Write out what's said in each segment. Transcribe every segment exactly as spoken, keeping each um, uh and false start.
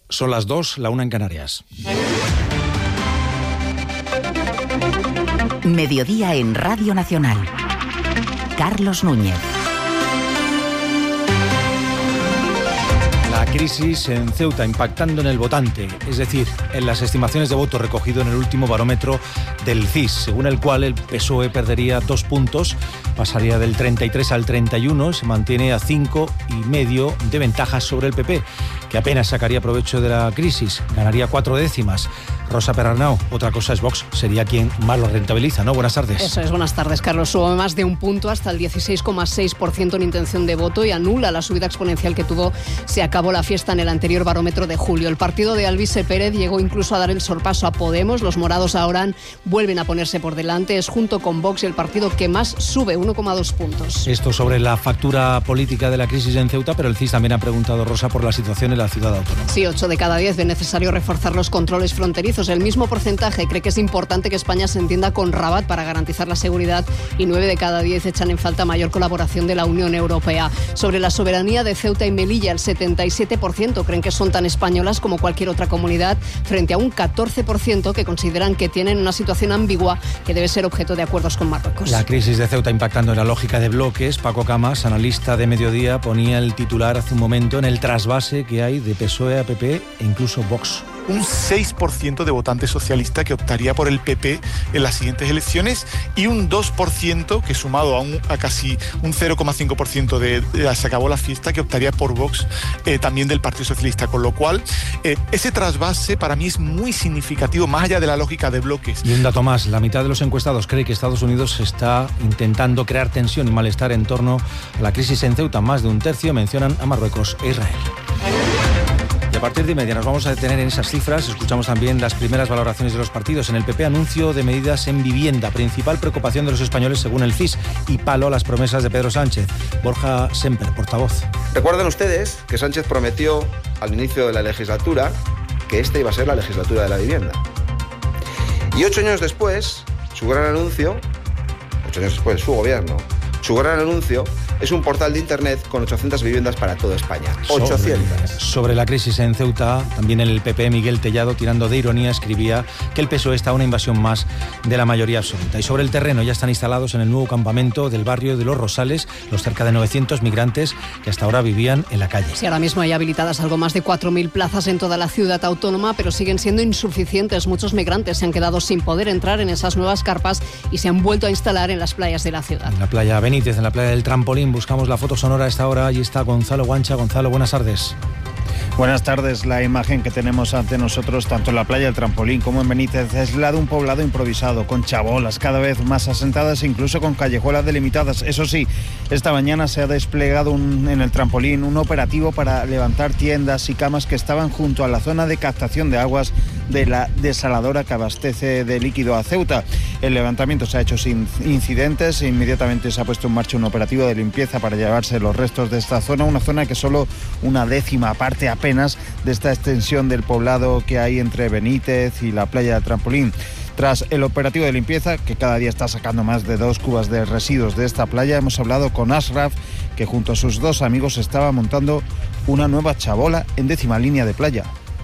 Son las dos, la una en Canarias. Mediodía en Radio Nacional. Carlos Núñez. La crisis en Ceuta impactando en el votante, es decir, en las estimaciones de voto recogido en el último barómetro del C I S, según el cual el P S O E perdería dos puntos, pasaría del treinta y tres al treinta y uno, se mantiene a cinco y medio de ventaja sobre el P P, que apenas sacaría provecho de la crisis, ganaría cuatro décimas. Rosa Perarnau, otra cosa es Vox, sería quien más lo rentabiliza, ¿no? Buenas tardes. Eso es, buenas tardes, Carlos. Sube más de un punto hasta el dieciséis coma seis por ciento en intención de voto y anula la subida exponencial que tuvo. Se acabó la fiesta en el anterior barómetro de julio. El partido de Alvise Pérez llegó incluso a dar el sorpaso a Podemos. Los morados ahora vuelven a ponerse por delante. Es junto con Vox el partido que más sube, uno coma dos puntos. Esto sobre la factura política de la crisis en Ceuta, pero el C I S también ha preguntado, Rosa, por la situación en la ciudad autónoma. Sí, ocho de cada diez ven necesario reforzar los controles fronterizos. El mismo porcentaje cree que es importante que España se entienda con Rabat para garantizar la seguridad y nueve de cada diez echan en falta mayor colaboración de la Unión Europea. Sobre la soberanía de Ceuta y Melilla, el setenta y siete por ciento creen que son tan españolas como cualquier otra comunidad, frente a un catorce por ciento que consideran que tienen una situación ambigua que debe ser objeto de acuerdos con Marruecos. La crisis de Ceuta impactando en la lógica de bloques. Paco Camas, analista de Mediodía, ponía el titular hace un momento en el trasvase que hay de P S O E a P P e incluso Vox. Un seis por ciento de votantes socialistas que optaría por el P P en las siguientes elecciones y un dos por ciento que sumado a, un, a casi un cero coma cinco por ciento de, de se acabó la fiesta que optaría por Vox eh, también del Partido Socialista, con lo cual eh, ese trasvase para mí es muy significativo más allá de la lógica de bloques. Y un dato más, la mitad de los encuestados cree que Estados Unidos está intentando crear tensión y malestar en torno a la crisis en Ceuta. Más de un tercio mencionan a Marruecos e Israel. Y a partir de media nos vamos a detener en esas cifras. Escuchamos también las primeras valoraciones de los partidos. En el P P, anuncio de medidas en vivienda, principal preocupación de los españoles según el C I S, y palo a las promesas de Pedro Sánchez. Borja Semper, portavoz. Recuerden ustedes que Sánchez prometió al inicio de la legislatura que esta iba a ser la legislatura de la vivienda. Y ocho años después, su gran anuncio, ocho años después, su gobierno, su gran anuncio es un portal de internet con ochocientas viviendas para toda España. ochocientas. Sobre, sobre la crisis en Ceuta, también el P P, Miguel Tellado, tirando de ironía, escribía que el P S O E está a una invasión más de la mayoría absoluta. Y sobre el terreno ya están instalados en el nuevo campamento del barrio de Los Rosales los cerca de novecientos migrantes que hasta ahora vivían en la calle. Sí, ahora mismo hay habilitadas algo más de cuatro mil plazas en toda la ciudad autónoma, pero siguen siendo insuficientes. Muchos migrantes se han quedado sin poder entrar en esas nuevas carpas y se han vuelto a instalar en las playas de la ciudad. En la playa Benítez, en la playa del Trampolín, buscamos la foto sonora a esta hora. Allí está Gonzalo Guancha. Gonzalo, buenas tardes. Buenas tardes. La imagen que tenemos ante nosotros, tanto en la playa del Trampolín como en Benítez, es la de un poblado improvisado, con chabolas cada vez más asentadas e incluso con callejuelas delimitadas. Eso sí, esta mañana se ha desplegado un, en el Trampolín un operativo para levantar tiendas y camas que estaban junto a la zona de captación de aguas de la desaladora que abastece de líquido a Ceuta. El levantamiento se ha hecho sin incidentes e inmediatamente se ha puesto en marcha un operativo de limpieza para llevarse los restos de esta zona, una zona que solo una décima parte apenas de esta extensión del poblado que hay entre Benítez y la playa del Trampolín. Tras el operativo de limpieza, que cada día está sacando más de dos cubas de residuos de esta playa, hemos hablado con Ashraf, que junto a sus dos amigos estaba montando una nueva chabola en décima línea de playa.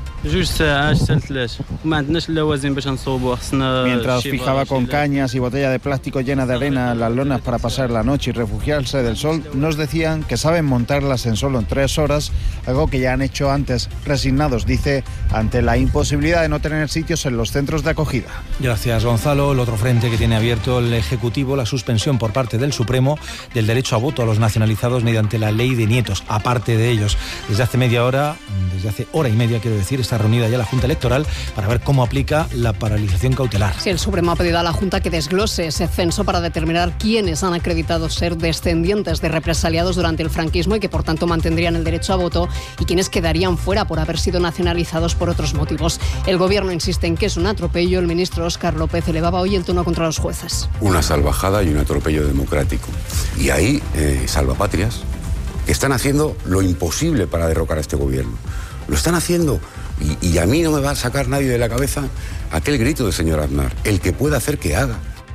Mientras fijaba con cañas y botella de plástico llena de arena las lonas para pasar la noche y refugiarse del sol, nos decían que saben montarlas en solo en tres horas, algo que ya han hecho antes, resignados, dice, ante la imposibilidad de no tener sitios en los centros de acogida. Gracias, Gonzalo. El otro frente que tiene abierto el Ejecutivo, la suspensión por parte del Supremo del derecho a voto a los nacionalizados mediante la ley de nietos. Aparte de ellos, desde hace media hora, desde hace hora y media, quiero decir, está reunida ya la Junta Electoral para ver cómo aplica la paralización cautelar. Sí, el Supremo ha pedido a la Junta que desglose ese censo para determinar quiénes han acreditado ser descendientes de represaliados durante el franquismo y que por tanto mantendrían el derecho a voto, y quienes quedarían fuera por haber sido nacionalizados por otros motivos. El Gobierno insiste en que es un atropello. El ministro Óscar López elevaba hoy el tono contra los jueces. Una salvajada y un atropello democrático. Y ahí, eh, salvapatrias, que están haciendo lo imposible para derrocar a este Gobierno. Lo están haciendo. Y, y a mí no me va a sacar nadie de la cabeza aquel grito del señor Aznar: el que pueda hacer que haga.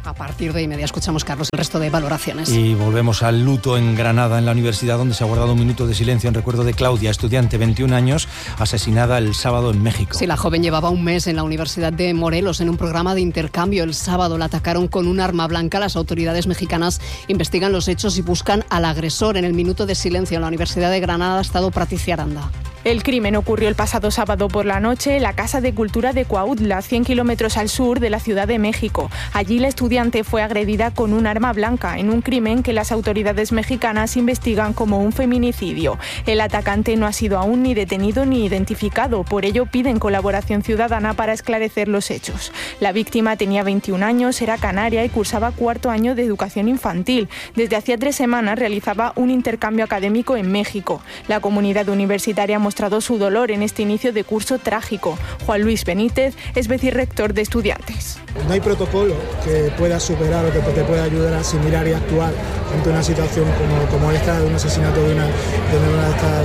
A partir de y media escuchamos, Carlos, el resto de valoraciones. Y volvemos al luto en Granada, en la universidad, donde se ha guardado un minuto de silencio en recuerdo de Claudia, estudiante, veintiún años, asesinada el sábado en México. Sí, la joven llevaba un mes en la Universidad de Morelos en un programa de intercambio. El sábado la atacaron con un arma blanca. Las autoridades mexicanas investigan los hechos y buscan al agresor. En el minuto de silencio en la Universidad de Granada ha estado Patricia Aranda. El crimen ocurrió el pasado sábado por la noche en la Casa de Cultura de Cuautla, cien kilómetros al sur de la Ciudad de México. Allí la estudiante fue agredida con un arma blanca en un crimen que las autoridades mexicanas investigan como un feminicidio. El atacante no ha sido aún ni detenido ni identificado, por ello piden colaboración ciudadana para esclarecer los hechos. La víctima tenía veintiún años, era canaria y cursaba cuarto año de educación infantil. Desde hacía tres semanas realizaba un intercambio académico en México. La comunidad universitaria ha mostrado su dolor en este inicio de curso trágico. Juan Luis Benítez es vicerrector de estudiantes. No hay protocolo que pueda superar o que te pueda ayudar a asimilar y actuar ante una situación como, como esta, de un asesinato de una, de una de estas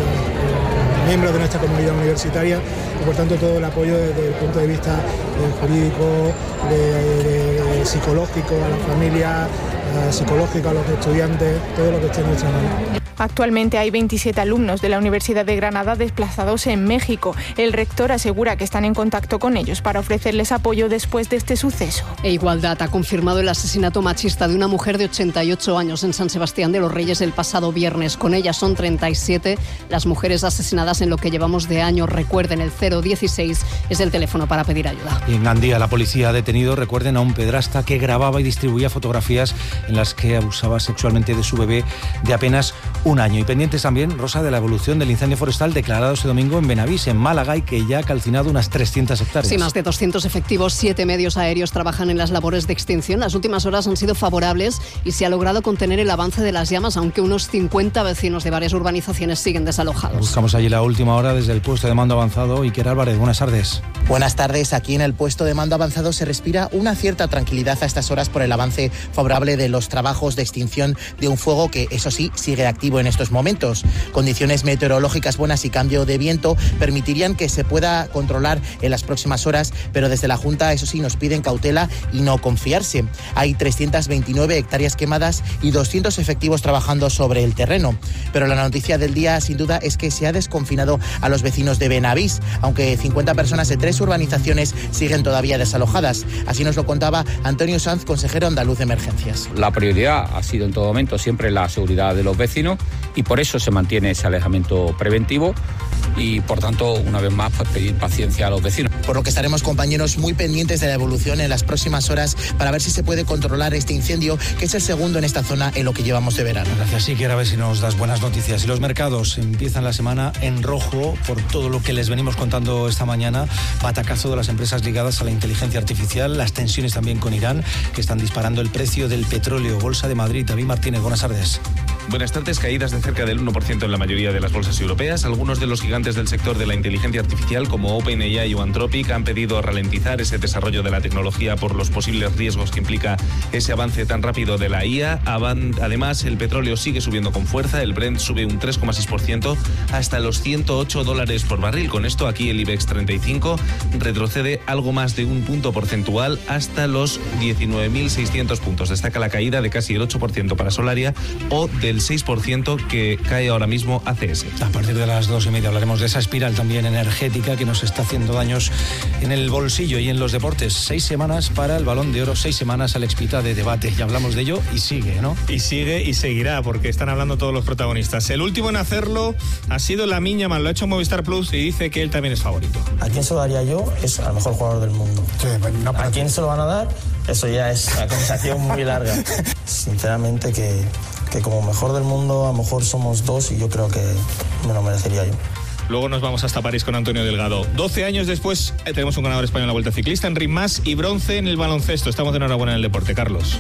eh, miembros de nuestra comunidad universitaria, y por tanto todo el apoyo desde el punto de vista eh, jurídico, de, de, de psicológico a la familia, eh, psicológico a los estudiantes, todo lo que esté en nuestra mano. Actualmente hay veintisiete alumnos de la Universidad de Granada desplazados en México. El rector asegura que están en contacto con ellos para ofrecerles apoyo después de este suceso. E Igualdad ha confirmado el asesinato machista de una mujer de ochenta y ocho años en San Sebastián de los Reyes el pasado viernes. Con ella son treinta y siete las mujeres asesinadas en lo que llevamos de año. Recuerden, el cero dieciséis es el teléfono para pedir ayuda. Y en Gandía la policía ha detenido, recuerden, a un pedrasta que grababa y distribuía fotografías en las que abusaba sexualmente de su bebé de apenas un año. Y pendientes también, Rosa, de la evolución del incendio forestal declarado este domingo en Benavís, en Málaga, y que ya ha calcinado unas trescientas hectáreas. Sí, más de doscientos efectivos, siete medios aéreos trabajan en las labores de extinción. Las últimas horas han sido favorables y se ha logrado contener el avance de las llamas, aunque unos cincuenta vecinos de varias urbanizaciones siguen desalojados. Buscamos allí la última hora desde el puesto de mando avanzado. Iker Álvarez, buenas tardes. Buenas tardes. Aquí en el puesto de mando avanzado se respira una cierta tranquilidad a estas horas por el avance favorable de los trabajos de extinción de un fuego que, eso sí, sigue activo en estos momentos. Condiciones meteorológicas buenas y cambio de viento permitirían que se pueda controlar en las próximas horas, pero desde la Junta, eso sí, nos piden cautela y no confiarse. Hay trescientas veintinueve hectáreas quemadas y doscientos efectivos trabajando sobre el terreno. Pero la noticia del día, sin duda, es que se ha desconfinado a los vecinos de Benavís, aunque cincuenta personas de tres urbanizaciones siguen todavía desalojadas. Así nos lo contaba Antonio Sanz, consejero andaluz de emergencias. La prioridad ha sido en todo momento siempre la seguridad de los vecinos y por eso se mantiene ese alejamiento preventivo y, por tanto, una vez más, pues, pedir paciencia a los vecinos. Por lo que estaremos, compañeros, muy pendientes de la evolución en las próximas horas para ver si se puede controlar este incendio, que es el segundo en esta zona en lo que llevamos de verano. Gracias, sí, quiero a ver si nos das buenas noticias. Y los mercados empiezan la semana en rojo por todo lo que les venimos contando esta mañana. Batacazo de las empresas ligadas a la inteligencia artificial, las tensiones también con Irán, que están disparando el precio del petróleo. Bolsa de Madrid, David Martínez, buenas tardes. Buenas tardes. Caídas de cerca del uno por ciento en la mayoría de las bolsas europeas. Algunos de los gigantes del sector de la inteligencia artificial, como OpenAI o Anthropic, han pedido ralentizar ese desarrollo de la tecnología por los posibles riesgos que implica ese avance tan rápido de la I A. Además, el petróleo sigue subiendo con fuerza. El Brent sube un tres coma seis por ciento hasta los ciento ocho dólares por barril. Con esto, aquí el IBEX treinta y cinco retrocede algo más de un punto porcentual hasta los diecinueve mil seiscientos puntos. Destaca la caída de casi el ocho por ciento para Solaria o del seis por ciento que cae ahora mismo A C S. A partir de las dos y media hablaremos de esa espiral también energética que nos está haciendo daños en el bolsillo y en los deportes. Seis semanas para el Balón de Oro, seis semanas al Expita de debate. Ya hablamos de ello y sigue, ¿no? Y sigue y seguirá, porque están hablando todos los protagonistas. El último en hacerlo ha sido Lamine Yamal, lo ha hecho Movistar Plus y dice que él también es favorito. ¿A quién se lo daría yo? Es al mejor jugador del mundo. Sí, no, ¿a quién se lo van a dar? Eso ya es una conversación muy larga. Sinceramente que, que como mejor del mundo a lo mejor somos dos y yo creo que me lo merecería yo. Luego nos vamos hasta París con Antonio Delgado. doce años después eh, tenemos un ganador español en la Vuelta Ciclista, Enric Mas, y bronce en el baloncesto. Estamos de enhorabuena en el deporte, Carlos.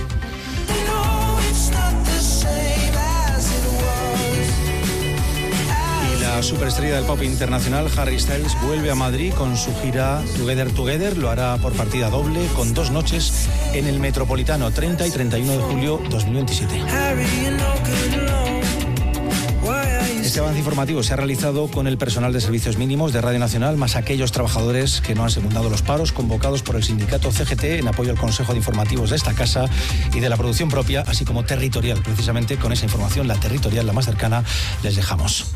La superestrella del pop internacional, Harry Styles, vuelve a Madrid con su gira Together Together. Lo hará por partida doble, con dos noches en el Metropolitano, treinta y treinta y uno de julio dos mil veintisiete. Este avance informativo se ha realizado con el personal de servicios mínimos de Radio Nacional, más aquellos trabajadores que no han secundado los paros convocados por el sindicato C G T en apoyo al Consejo de Informativos de esta casa y de la producción propia, así como territorial. Precisamente con esa información, la territorial, la más cercana, les dejamos.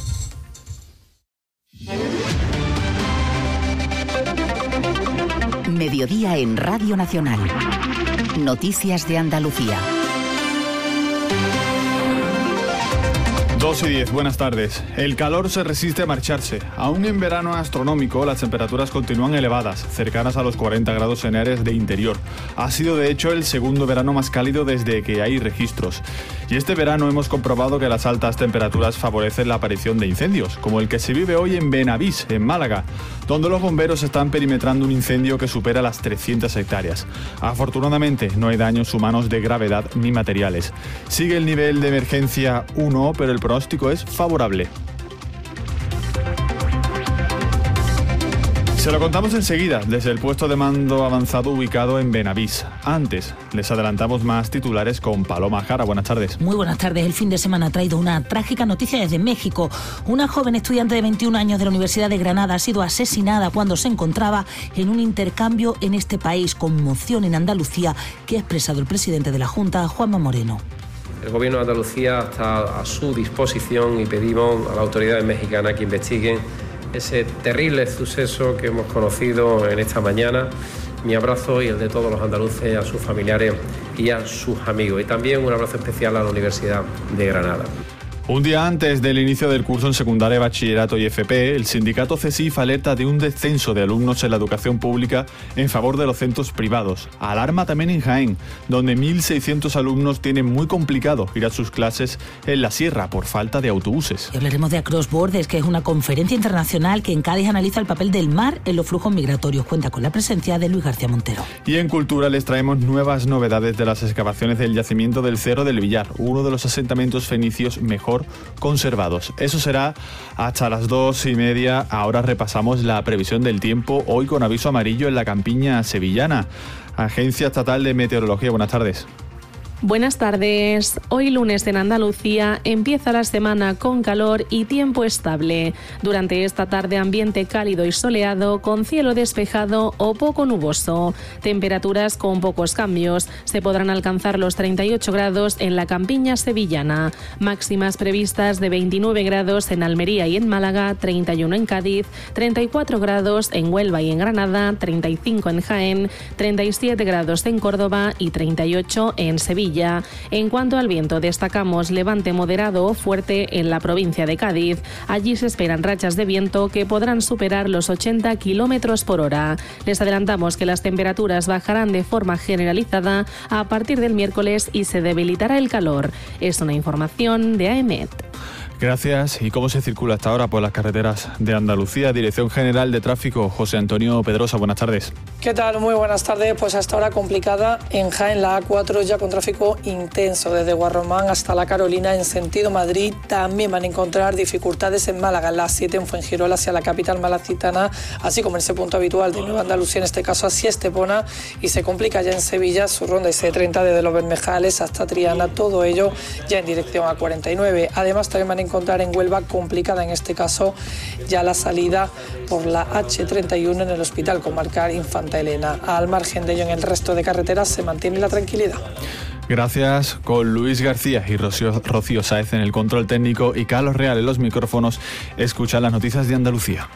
Mediodía en Radio Nacional. Noticias de Andalucía. dos y diez, buenas tardes. El calor se resiste a marcharse. Aún en verano astronómico, las temperaturas continúan elevadas, cercanas a los cuarenta grados en áreas de interior. Ha sido de hecho el segundo verano más cálido desde que hay registros. Y este verano hemos comprobado que las altas temperaturas favorecen la aparición de incendios, como el que se vive hoy en Benavís, en Málaga, donde los bomberos están perimetrando un incendio que supera las trescientas hectáreas. Afortunadamente, no hay daños humanos de gravedad ni materiales. Sigue el nivel de emergencia uno, pero el pronóstico es favorable. Se lo contamos enseguida desde el puesto de mando avanzado ubicado en Benavís. Antes, les adelantamos más titulares con Paloma Jara. Buenas tardes. Muy buenas tardes. El fin de semana ha traído una trágica noticia desde México. Una joven estudiante de veintiún años de la Universidad de Granada ha sido asesinada cuando se encontraba en un intercambio en este país. Conmoción en Andalucía que ha expresado el presidente de la Junta, Juanma Moreno. El Gobierno de Andalucía está a su disposición y pedimos a las autoridades mexicanas que investiguen ese terrible suceso que hemos conocido en esta mañana. Mi abrazo y el de todos los andaluces, a sus familiares y a sus amigos. Y también un abrazo especial a la Universidad de Granada. Un día antes del inicio del curso en secundaria, bachillerato y F P, el sindicato C E S I F alerta de un descenso de alumnos en la educación pública en favor de los centros privados. Alarma también en Jaén, donde mil seiscientos alumnos tienen muy complicado ir a sus clases en la sierra por falta de autobuses. Y hablaremos de Across Borders, que es una conferencia internacional que en Cádiz analiza el papel del mar en los flujos migratorios. Cuenta con la presencia de Luis García Montero. Y en Cultura les traemos nuevas novedades de las excavaciones del yacimiento del Cerro del Villar, uno de los asentamientos fenicios mejor conservados. Eso será hasta las dos y media. Ahora repasamos la previsión del tiempo, hoy con aviso amarillo en la campiña sevillana. Agencia Estatal de Meteorología, buenas tardes. Buenas tardes. Hoy lunes en Andalucía empieza la semana con calor y tiempo estable. Durante esta tarde ambiente cálido y soleado con cielo despejado o poco nuboso. Temperaturas con pocos cambios. Se podrán alcanzar los treinta y ocho grados en la campiña sevillana. Máximas previstas de veintinueve grados en Almería y en Málaga, treinta y uno en Cádiz, treinta y cuatro grados en Huelva y en Granada, treinta y cinco en Jaén, treinta y siete grados en Córdoba y treinta y ocho en Sevilla. En cuanto al viento, destacamos levante moderado o fuerte en la provincia de Cádiz. Allí se esperan rachas de viento que podrán superar los ochenta kilómetros por hora. Les adelantamos que las temperaturas bajarán de forma generalizada a partir del miércoles y se debilitará el calor. Es una información de AEMET. Gracias. ¿Y cómo se circula hasta ahora por las carreteras de Andalucía? Dirección General de Tráfico, José Antonio Pedrosa, buenas tardes. ¿Qué tal? Muy buenas tardes. Pues hasta ahora complicada en Jaén, la A cuatro ya con tráfico intenso desde Guarromán hasta La Carolina en sentido Madrid. También van a encontrar dificultades en Málaga, la A siete en Fuengirola hacia la capital malacitana, así como en ese punto habitual de Nueva Andalucía, en este caso hacia Estepona, y se complica ya en Sevilla su ronda C treinta desde Los Bermejales hasta Triana, todo ello ya en dirección a cuarenta y nueve. Además también van a encontrar en Huelva complicada en este caso ya la salida por la H treinta y uno en el Hospital Comarcal Infanta Elena. Al margen de ello, en el resto de carreteras se mantiene la tranquilidad. Gracias. Con Luis García y Rocío, Rocío Sáez en el control técnico y Carlos Real en los micrófonos, escuchan las noticias de Andalucía.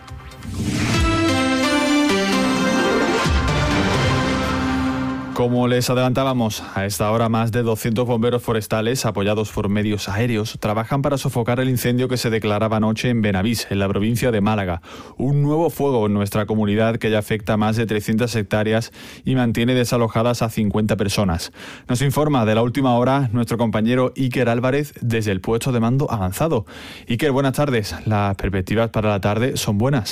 Como les adelantábamos, a esta hora más de doscientos bomberos forestales, apoyados por medios aéreos, trabajan para sofocar el incendio que se declaraba anoche en Benavís, en la provincia de Málaga. Un nuevo fuego en nuestra comunidad que ya afecta a más de trescientas hectáreas y mantiene desalojadas a cincuenta personas. Nos informa de la última hora nuestro compañero Iker Álvarez desde el puesto de mando avanzado. Iker, buenas tardes. Las perspectivas para la tarde son buenas.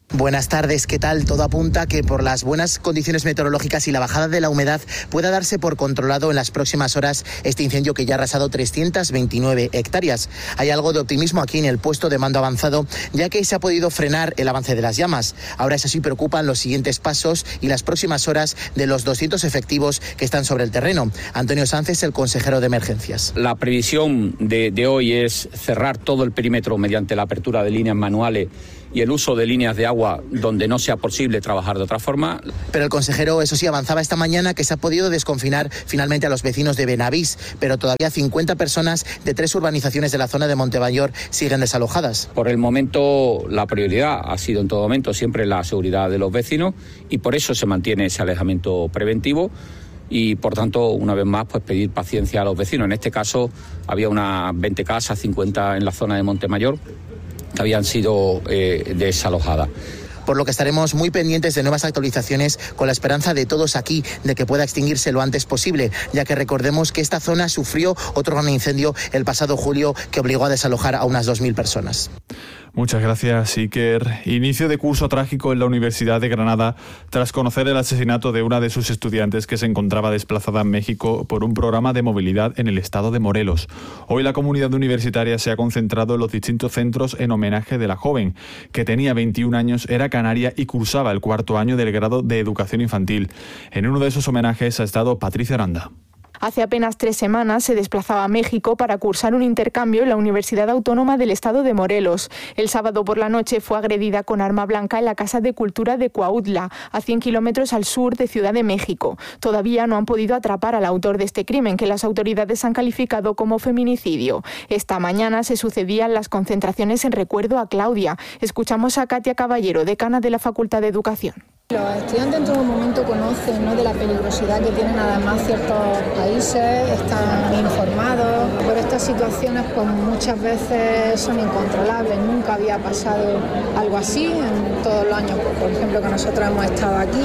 Buenas tardes, ¿qué tal? Todo apunta que por las buenas condiciones meteorológicas y la bajada de la humedad pueda darse por controlado en las próximas horas este incendio que ya ha arrasado trescientas veintinueve hectáreas. Hay algo de optimismo aquí en el puesto de mando avanzado, ya que se ha podido frenar el avance de las llamas. Ahora eso sí preocupan los siguientes pasos y las próximas horas de los doscientos efectivos que están sobre el terreno. Antonio Sánchez, el consejero de emergencias. La previsión de, de hoy es cerrar todo el perímetro mediante la apertura de líneas manuales y el uso de líneas de agua donde no sea posible trabajar de otra forma. Pero el consejero, eso sí, avanzaba esta mañana que se ha podido desconfinar finalmente a los vecinos de Benavís, pero todavía cincuenta personas de tres urbanizaciones de la zona de Montemayor siguen desalojadas. Por el momento, la prioridad ha sido en todo momento siempre la seguridad de los vecinos y por eso se mantiene ese alejamiento preventivo. Y, por tanto, una vez más, pues pedir paciencia a los vecinos. En este caso, había unas veinte casas, cincuenta en la zona de Montemayor, que habían sido eh, desalojadas. Por lo que estaremos muy pendientes de nuevas actualizaciones con la esperanza de todos aquí de que pueda extinguirse lo antes posible, ya que recordemos que esta zona sufrió otro gran incendio el pasado julio que obligó a desalojar a unas dos mil personas. Muchas gracias, Iker. Inicio de curso trágico en la Universidad de Granada tras conocer el asesinato de una de sus estudiantes que se encontraba desplazada en México por un programa de movilidad en el estado de Morelos. Hoy la comunidad universitaria se ha concentrado en los distintos centros en homenaje de la joven, que tenía veintiún años, era canaria y cursaba el cuarto año del grado de educación infantil. En uno de esos homenajes ha estado Patricia Aranda. Hace apenas tres semanas se desplazaba a México para cursar un intercambio en la Universidad Autónoma del Estado de Morelos. El sábado por la noche fue agredida con arma blanca en la Casa de Cultura de Cuautla, a cien kilómetros al sur de Ciudad de México. Todavía no han podido atrapar al autor de este crimen, que las autoridades han calificado como feminicidio. Esta mañana se sucedían las concentraciones en recuerdo a Claudia. Escuchamos a Katia Caballero, decana de la Facultad de Educación. Los estudiantes en todo momento conocen, ¿no?, de la peligrosidad que tienen además ciertos países, están informados, pero estas situaciones pues muchas veces son incontrolables. Nunca había pasado algo así en todos los años, pues, por ejemplo, que nosotros hemos estado aquí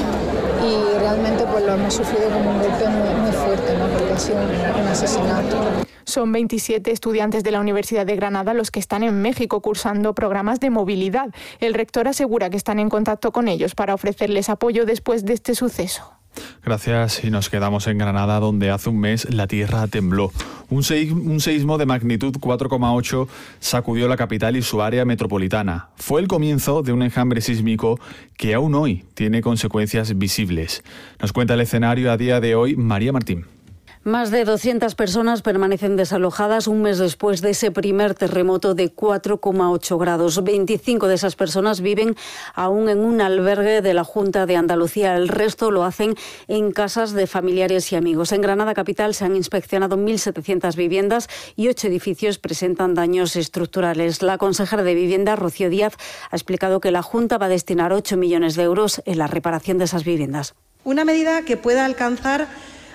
y realmente pues lo hemos sufrido como un golpe muy, muy fuerte, ¿no?, porque ha sido un, un asesinato. Son veintisiete estudiantes de la Universidad de Granada los que están en México cursando programas de movilidad. El rector asegura que están en contacto con ellos para ofrecerles apoyo después de este suceso. Gracias, y nos quedamos en Granada, donde hace un mes la tierra tembló. Un, seis, un seísmo de magnitud cuatro coma ocho sacudió la capital y su área metropolitana. Fue el comienzo de un enjambre sísmico que aún hoy tiene consecuencias visibles. Nos cuenta el escenario a día de hoy María Martín. Más de doscientas personas permanecen desalojadas un mes después de ese primer terremoto de cuatro coma ocho grados. veinticinco de esas personas viven aún en un albergue de la Junta de Andalucía. El resto lo hacen en casas de familiares y amigos. En Granada capital se han inspeccionado mil setecientas viviendas y ocho edificios presentan daños estructurales. La consejera de Vivienda, Rocío Díaz, ha explicado que la Junta va a destinar ocho millones de euros en la reparación de esas viviendas. Una medida que pueda alcanzar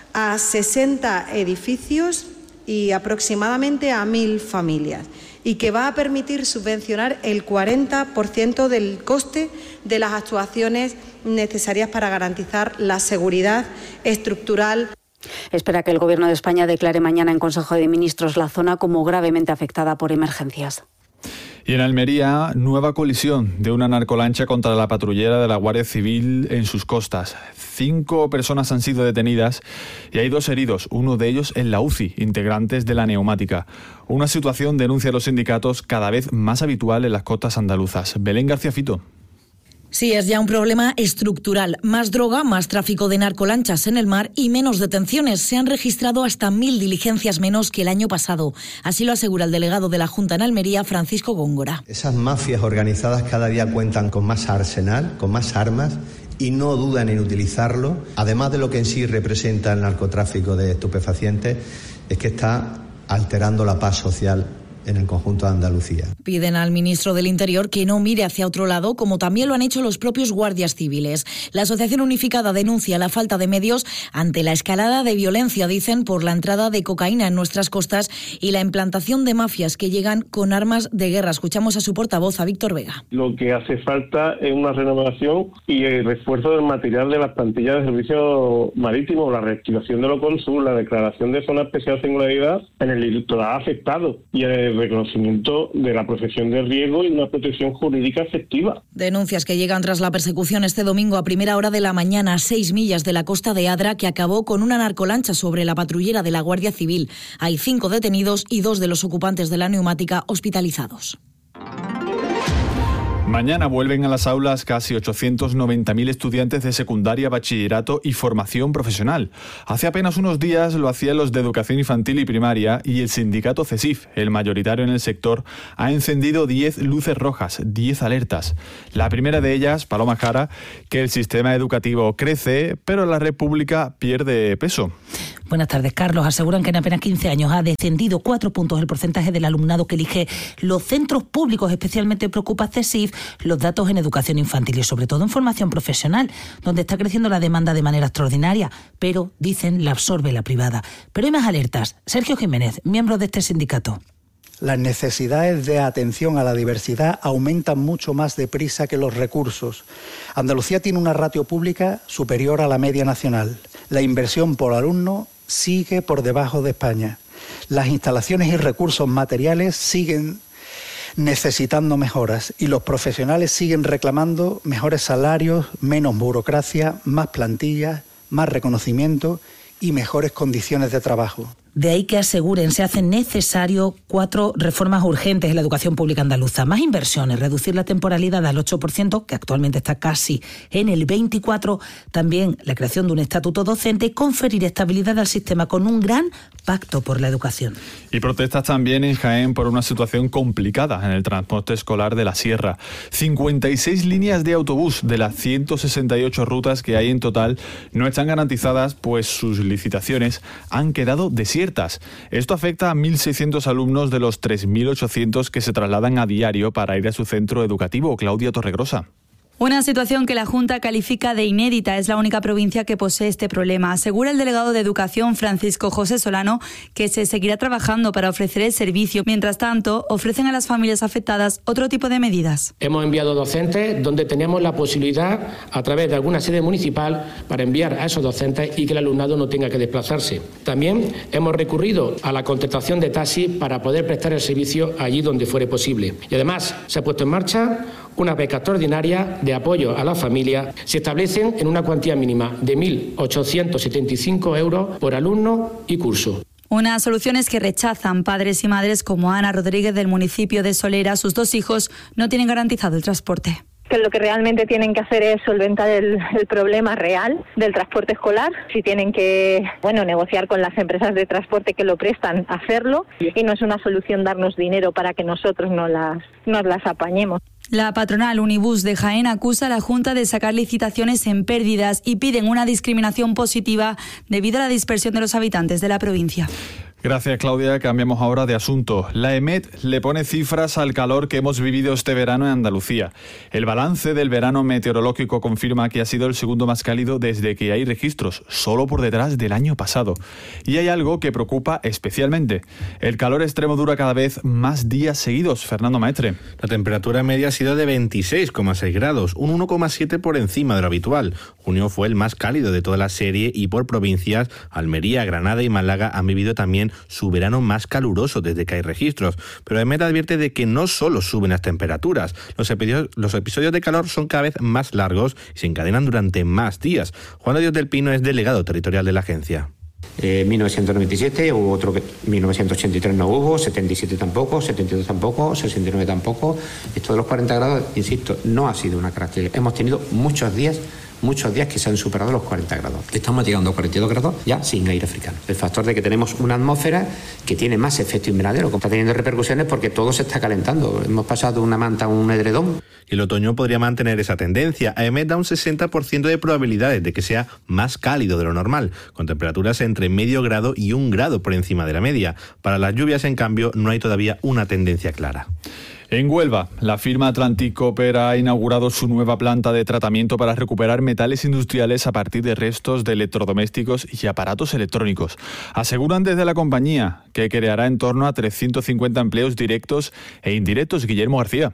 a sesenta edificios y aproximadamente a mil familias, y que va a permitir subvencionar el cuarenta por ciento del coste de las actuaciones necesarias para garantizar la seguridad estructural. Espera que el Gobierno de España declare mañana en Consejo de Ministros la zona como gravemente afectada por emergencias. Y en Almería, nueva colisión de una narcolancha contra la patrullera de la Guardia Civil en sus costas. Cinco personas han sido detenidas y hay dos heridos, uno de ellos en la U C I, integrantes de la neumática. Una situación, denuncia los sindicatos, cada vez más habitual en las costas andaluzas. Belén García Fito. Sí, es ya un problema estructural. Más droga, más tráfico de narcolanchas en el mar y menos detenciones. Se han registrado hasta mil diligencias menos que el año pasado. Así lo asegura el delegado de la Junta en Almería, Francisco Góngora. Esas mafias organizadas cada día cuentan con más arsenal, con más armas, y no dudan en utilizarlo. Además de lo que en sí representa el narcotráfico de estupefacientes, es que está alterando la paz social en el conjunto de Andalucía. Piden al ministro del Interior que no mire hacia otro lado, como también lo han hecho los propios guardias civiles. La Asociación Unificada denuncia la falta de medios ante la escalada de violencia, dicen, por la entrada de cocaína en nuestras costas y la implantación de mafias que llegan con armas de guerra. Escuchamos a su portavoz, a Víctor Vega. Lo que hace falta es una renovación y el refuerzo del material de las plantillas de servicio marítimo, la reactivación de los cónsules, la declaración de zona especial singularidad en el litoral afectado y el el reconocimiento de la profesión de riesgo y una protección jurídica efectiva. Denuncias que llegan tras la persecución este domingo a primera hora de la mañana a seis millas de la costa de Adra, que acabó con una narcolancha sobre la patrullera de la Guardia Civil. Hay cinco detenidos y dos de los ocupantes de la neumática hospitalizados. Mañana vuelven a las aulas casi ochocientos noventa mil estudiantes de secundaria, bachillerato y formación profesional. Hace apenas unos días lo hacían los de educación infantil y primaria y el sindicato CESIF, el mayoritario en el sector, ha encendido diez luces rojas, diez alertas. La primera de ellas, Paloma Jara, que el sistema educativo crece, pero la red pública pierde peso. Buenas tardes, Carlos. Aseguran que en apenas quince años ha descendido cuatro puntos el porcentaje del alumnado que elige los centros públicos. Especialmente preocupa CESIF los datos en educación infantil y sobre todo en formación profesional, donde está creciendo la demanda de manera extraordinaria, pero, dicen, la absorbe la privada. Pero hay más alertas. Sergio Jiménez, miembro de este sindicato. Las necesidades de atención a la diversidad aumentan mucho más deprisa que los recursos. Andalucía tiene una ratio pública superior a la media nacional. La inversión por alumno sigue por debajo de España. Las instalaciones y recursos materiales siguen necesitando mejoras y los profesionales siguen reclamando mejores salarios, menos burocracia, más plantillas, más reconocimiento y mejores condiciones de trabajo. De ahí que aseguren se hacen necesarios cuatro reformas urgentes en la educación pública andaluza. Más inversiones, reducir la temporalidad al ocho por ciento, que actualmente está casi en el veinticuatro por ciento. También la creación de un estatuto docente y conferir estabilidad al sistema con un gran pacto por la educación. Y protestas también en Jaén por una situación complicada en el transporte escolar de la Sierra. cincuenta y seis líneas de autobús de las ciento sesenta y ocho rutas que hay en total no están garantizadas, pues sus licitaciones han quedado desiertas. Esto afecta a mil seiscientos alumnos de los tres mil ochocientos que se trasladan a diario para ir a su centro educativo. Claudia Torregrosa. Una situación que la Junta califica de inédita. Es la única provincia que posee este problema. Asegura el delegado de Educación, Francisco José Solano, que se seguirá trabajando para ofrecer el servicio. Mientras tanto, ofrecen a las familias afectadas otro tipo de medidas. Hemos enviado docentes donde teníamos la posibilidad, a través de alguna sede municipal, para enviar a esos docentes y que el alumnado no tenga que desplazarse. También hemos recurrido a la contratación de taxis para poder prestar el servicio allí donde fuere posible. Y además se ha puesto en marcha una beca extraordinaria de apoyo a la familia. Se establecen en una cuantía mínima de mil ochocientos setenta y cinco euros por alumno y curso. Unas soluciones que rechazan padres y madres como Ana Rodríguez del municipio de Solera. Sus dos hijos no tienen garantizado el transporte. Que lo que realmente tienen que hacer es solventar el, el problema real del transporte escolar. Si tienen que, bueno, negociar con las empresas de transporte que lo prestan, hacerlo. Y no es una solución darnos dinero para que nosotros no las, nos las apañemos. La patronal Unibus de Jaén acusa a la Junta de sacar licitaciones en pérdidas y piden una discriminación positiva debido a la dispersión de los habitantes de la provincia. Gracias, Claudia. Cambiamos ahora de asunto. La EMET le pone cifras al calor que hemos vivido este verano en Andalucía. El balance del verano meteorológico confirma que ha sido el segundo más cálido desde que hay registros, solo por detrás del año pasado. Y hay algo que preocupa especialmente. El calor extremo dura cada vez más días seguidos. Fernando Maestre. La temperatura media ha sido de veintiséis coma seis grados, un uno coma siete por encima de lo habitual. Junio fue el más cálido de toda la serie y por provincias, Almería, Granada y Málaga han vivido también su verano más caluroso desde que hay registros. Pero EMET advierte de que no solo suben las temperaturas, los episodios, los episodios de calor son cada vez más largos y se encadenan durante más días. Juan de Dios del Pino es delegado territorial de la agencia. Eh, mil novecientos noventa y siete hubo otro que mil novecientos ochenta y tres no hubo, setenta y siete tampoco, setenta y dos tampoco, sesenta y nueve tampoco. Esto de los cuarenta grados, insisto, no ha sido una característica. Hemos tenido muchos días muchos días que se han superado los cuarenta grados. Estamos llegando a cuarenta y dos grados ya sin aire africano. El factor de que tenemos una atmósfera que tiene más efecto invernadero, que está teniendo repercusiones porque todo se está calentando. Hemos pasado de una manta a un edredón. El otoño podría mantener esa tendencia. EMET da un sesenta por ciento de probabilidades de que sea más cálido de lo normal, con temperaturas entre medio grado y un grado por encima de la media. Para las lluvias, en cambio, no hay todavía una tendencia clara. En Huelva, la firma Atlantic Copper ha inaugurado su nueva planta de tratamiento para recuperar metales industriales a partir de restos de electrodomésticos y aparatos electrónicos. Aseguran desde la compañía que creará en torno a trescientos cincuenta empleos directos e indirectos. Guillermo García.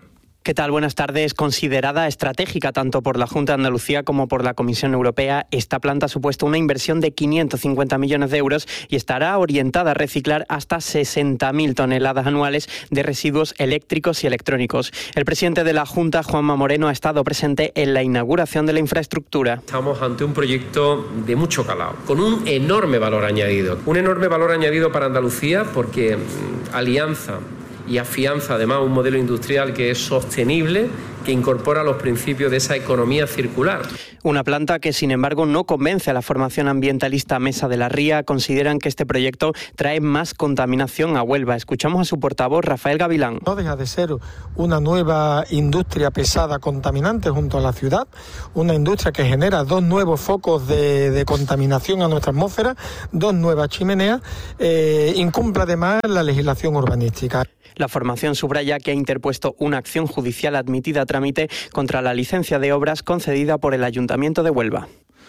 ¿Qué tal? Buenas tardes. Considerada estratégica tanto por la Junta de Andalucía como por la Comisión Europea, esta planta ha supuesto una inversión de quinientos cincuenta millones de euros y estará orientada a reciclar hasta sesenta mil toneladas anuales de residuos eléctricos y electrónicos. El presidente de la Junta, Juanma Moreno, ha estado presente en la inauguración de la infraestructura. Estamos ante un proyecto de mucho calado, con un enorme valor añadido. Un enorme valor añadido para Andalucía porque mmm, alianza y afianza además un modelo industrial que es sostenible, que incorpora los principios de esa economía circular. Una planta que, sin embargo, no convence a la formación ambientalista Mesa de la Ría. Consideran que este proyecto trae más contaminación a Huelva. Escuchamos a su portavoz, Rafael Gavilán. No deja de ser una nueva industria pesada contaminante junto a la ciudad, una industria que genera dos nuevos focos de, de contaminación a nuestra atmósfera, dos nuevas chimeneas, eh, incumple además la legislación urbanística. La formación subraya que ha interpuesto una acción judicial admitida a trámite contra la licencia de obras concedida por el Ayuntamiento de Huelva.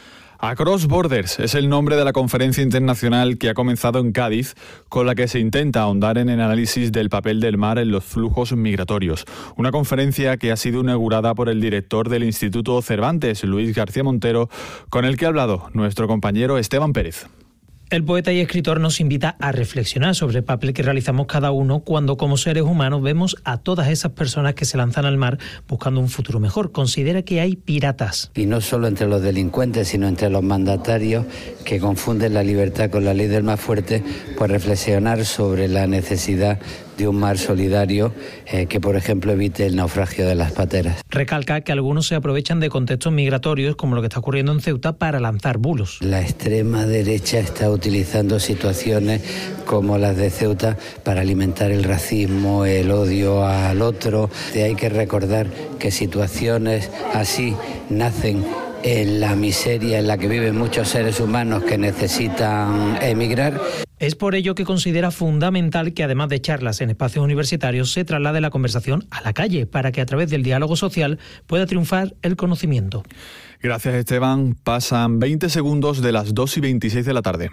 Across Borders es el nombre de la conferencia internacional que ha comenzado en Cádiz, con la que se intenta ahondar en el análisis del papel del mar en los flujos migratorios. Una conferencia que ha sido inaugurada por el director del Instituto Cervantes, Luis García Montero, con el que ha hablado nuestro compañero Esteban Pérez. El poeta y escritor nos invita a reflexionar sobre el papel que realizamos cada uno cuando, como seres humanos, vemos a todas esas personas que se lanzan al mar buscando un futuro mejor. Considera que hay piratas. Y no solo entre los delincuentes, sino entre los mandatarios que confunden la libertad con la ley del más fuerte, pues reflexionar sobre la necesidad de un mar solidario eh, que, por ejemplo, evite el naufragio de las pateras. Recalca que algunos se aprovechan de contextos migratorios, como lo que está ocurriendo en Ceuta, para lanzar bulos. La extrema derecha está utilizando situaciones como las de Ceuta para alimentar el racismo, el odio al otro. Hay que recordar que situaciones así nacen en la miseria en la que viven muchos seres humanos que necesitan emigrar. Es por ello que considera fundamental que, además de charlas en espacios universitarios, se traslade la conversación a la calle para que, a través del diálogo social, pueda triunfar el conocimiento. Gracias, Esteban. Pasan veinte segundos de las dos y veintiséis de la tarde.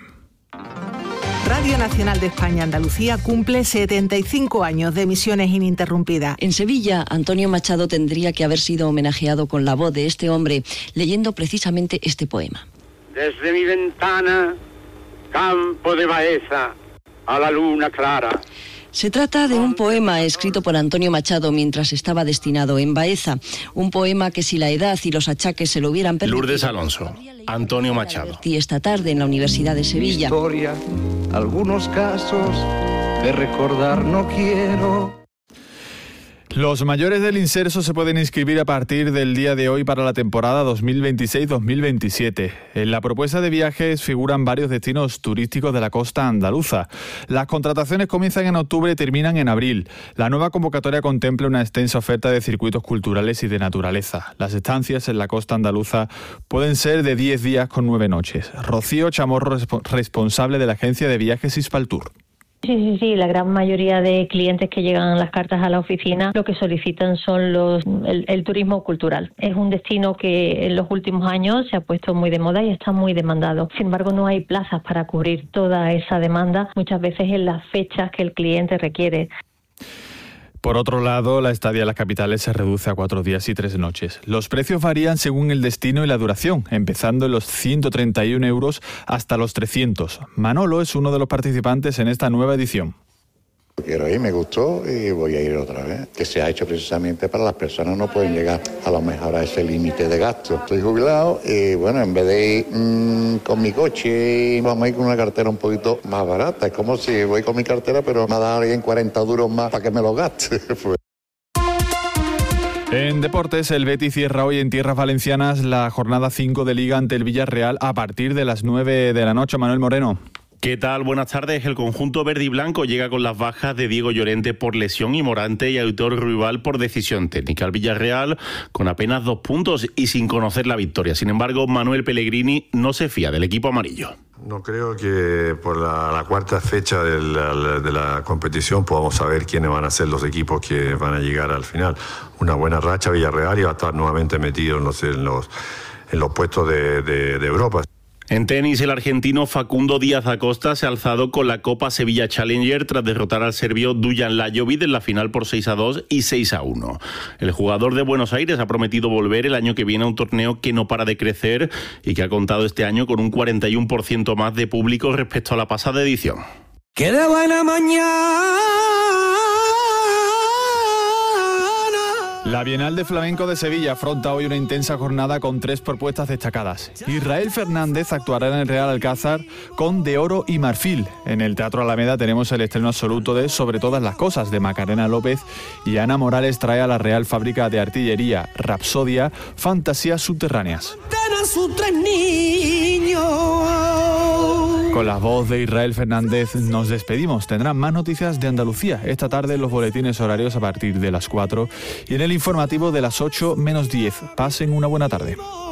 Radio Nacional de España Andalucía cumple setenta y cinco años de emisiones ininterrumpidas. En Sevilla, Antonio Machado tendría que haber sido homenajeado con la voz de este hombre, leyendo precisamente este poema. Desde mi ventana, campo de Baeza, a la luna clara. Se trata de un poema escrito por Antonio Machado mientras estaba destinado en Baeza. Un poema que, si la edad y los achaques se lo hubieran permitido... Lourdes Alonso, Antonio Machado. Y esta tarde en la Universidad de Sevilla. Historia, algunos casos que recordar no quiero. Los mayores del inserso se pueden inscribir a partir del día de hoy para la temporada dos mil veintiséis dos mil veintisiete. En la propuesta de viajes figuran varios destinos turísticos de la costa andaluza. Las contrataciones comienzan en octubre y terminan en abril. La nueva convocatoria contempla una extensa oferta de circuitos culturales y de naturaleza. Las estancias en la costa andaluza pueden ser de diez días con nueve noches. Rocío Chamorro, responsable de la agencia de viajes Hispaltour. Sí, sí, sí, la gran mayoría de clientes que llegan las cartas a la oficina lo que solicitan son los el, el turismo cultural. Es un destino que en los últimos años se ha puesto muy de moda y está muy demandado. Sin embargo, no hay plazas para cubrir toda esa demanda, muchas veces en las fechas que el cliente requiere. Por otro lado, la estadía en las capitales se reduce a cuatro días y tres noches. Los precios varían según el destino y la duración, empezando en los ciento treinta y un euros hasta los trescientos. Manolo es uno de los participantes en esta nueva edición. Quiero ir, me gustó y voy a ir otra vez. Que se ha hecho precisamente para las personas no pueden llegar a lo mejor a ese límite de gasto. Estoy jubilado y bueno, en vez de ir mmm, con mi coche, vamos a ir con una cartera un poquito más barata. Es como si voy con mi cartera, pero me ha dado alguien cuarenta duros más para que me lo gaste. Pues. En deportes, el Betis cierra hoy en tierras valencianas la jornada cinco de Liga ante el Villarreal a partir de las nueve de la noche. Manuel Moreno. ¿Qué tal? Buenas tardes. El conjunto verde y blanco llega con las bajas de Diego Llorente por lesión y Morante y Aitor Ruibal por decisión técnica. El Villarreal con apenas dos puntos y sin conocer la victoria. Sin embargo, Manuel Pellegrini no se fía del equipo amarillo. No creo que por la, la cuarta fecha de la, de la competición podamos saber quiénes van a ser los equipos que van a llegar al final. Una buena racha Villarreal y va a estar nuevamente metido en los, en los, en los puestos de, de, de Europa. En tenis, el argentino Facundo Díaz Acosta se ha alzado con la Copa Sevilla Challenger tras derrotar al serbio Dujan Lajovic en la final por seis a dos y seis a uno. El jugador de Buenos Aires ha prometido volver el año que viene a un torneo que no para de crecer y que ha contado este año con un cuarenta y uno por ciento más de público respecto a la pasada edición. ¡Qué de buena mañana! La Bienal de Flamenco de Sevilla afronta hoy una intensa jornada con tres propuestas destacadas. Israel Fernández actuará en el Real Alcázar con De Oro y Marfil. En el Teatro Alameda tenemos el estreno absoluto de Sobre todas las cosas, de Macarena López, y Ana Morales trae a la Real Fábrica de Artillería Rapsodia, Fantasías subterráneas. Sus tres niños. Con la voz de Israel Fernández nos despedimos. Tendrán más noticias de Andalucía esta tarde en los boletines horarios a partir de las cuatro y en el informativo de las ocho menos diez. Pasen una buena tarde.